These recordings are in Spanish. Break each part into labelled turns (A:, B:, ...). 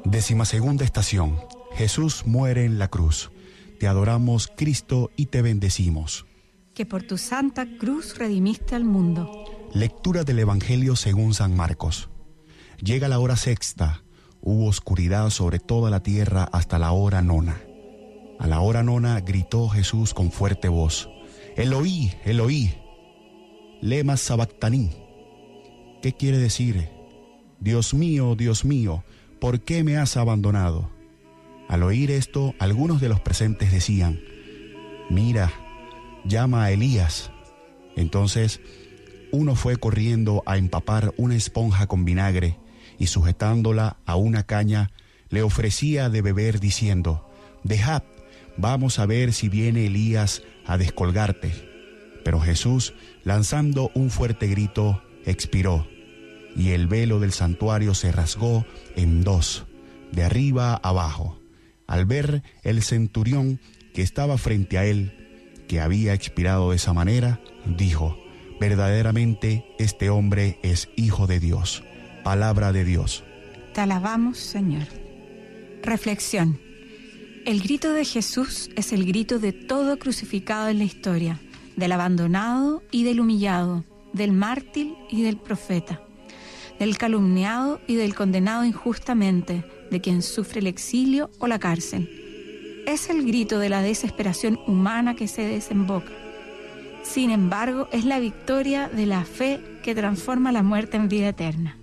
A: 12ª estación. Jesús muere en la cruz. Te adoramos, Cristo, y te bendecimos.
B: Que por tu santa cruz redimiste al mundo.
A: Lectura del Evangelio según San Marcos. Llega la hora sexta. Hubo oscuridad sobre toda la tierra hasta la hora nona. A la hora nona gritó Jesús con fuerte voz: Eloí, Eloí, lema sabactaní. ¿Qué quiere decir? Dios mío, ¿por qué me has abandonado? Al oír esto, algunos de los presentes decían: Mira, llama a Elías. Entonces uno fue corriendo a empapar una esponja con vinagre y sujetándola a una caña le ofrecía de beber diciendo: Dejad, vamos a ver si viene Elías a descolgarte. Pero Jesús, lanzando un fuerte grito, expiró, y el velo del santuario se rasgó en dos, de arriba a abajo. Al ver el centurión que estaba frente a él, que había expirado de esa manera, dijo: verdaderamente este hombre es Hijo de Dios. Palabra de Dios.
B: Te alabamos, Señor. Reflexión. El grito de Jesús es el grito de todo crucificado en la historia, del abandonado y del humillado, del mártir y del profeta, del calumniado y del condenado injustamente, de quien sufre el exilio o la cárcel. Es el grito de la desesperación humana que se desemboca. Sin embargo, es la victoria de la fe que transforma la muerte en vida eterna.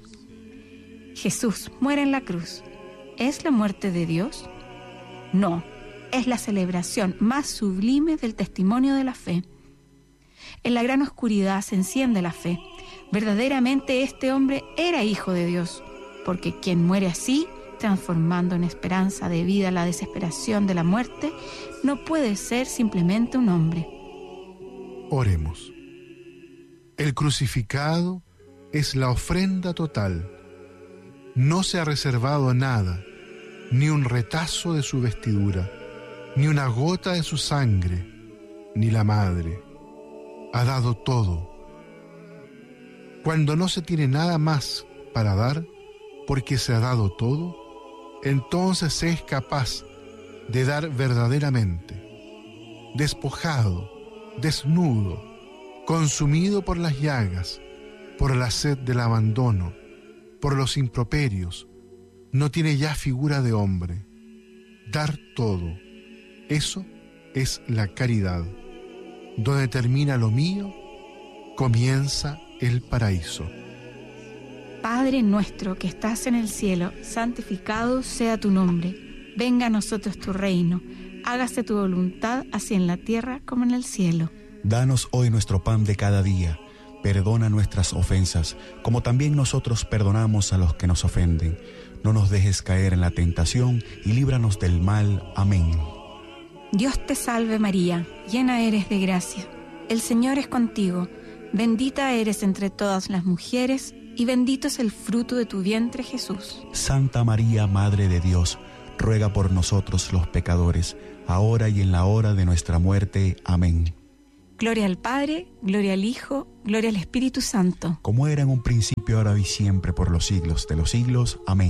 B: Jesús muere en la cruz. ¿Es la muerte de Dios? No, es la celebración más sublime del testimonio de la fe. En la gran oscuridad se enciende la fe. Verdaderamente este hombre era Hijo de Dios, porque quien muere así, transformando en esperanza de vida la desesperación de la muerte, no puede ser simplemente un hombre.
C: Oremos. El crucificado es la ofrenda total. No se ha reservado nada, ni un retazo de su vestidura, ni una gota de su sangre, ni la madre. Ha dado todo. Cuando no se tiene nada más para dar, porque se ha dado todo, entonces se es capaz de dar verdaderamente. Despojado, desnudo, consumido por las llagas, por la sed del abandono, por los improperios, no tiene ya figura de hombre. Dar todo, eso es la caridad. Donde termina lo mío, comienza el paraíso.
B: Padre nuestro que estás en el cielo, santificado sea tu nombre. Venga a nosotros tu reino. Hágase tu voluntad, así en la tierra como en el cielo.
A: Danos hoy nuestro pan de cada día. Perdona nuestras ofensas, como también nosotros perdonamos a los que nos ofenden. No nos dejes caer en la tentación y líbranos del mal. Amén.
B: Dios te salve María, llena eres de gracia. El Señor es contigo. Bendita eres entre todas las mujeres, y bendito es el fruto de tu vientre, Jesús.
A: Santa María, Madre de Dios, ruega por nosotros los pecadores, ahora y en la hora de nuestra muerte. Amén.
B: Gloria al Padre, gloria al Hijo, gloria al Espíritu Santo.
A: Como era en un principio, ahora y siempre, por los siglos de los siglos. Amén.